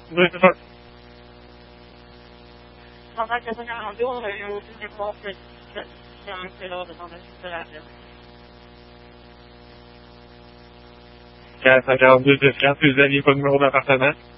Oui, c'est ça. En fait, c'est 42, on a eu aussi des portes de 17. C'est là, dans la suite de la ville. 442 de France, vous n'aviez pas de numéro d'appartement?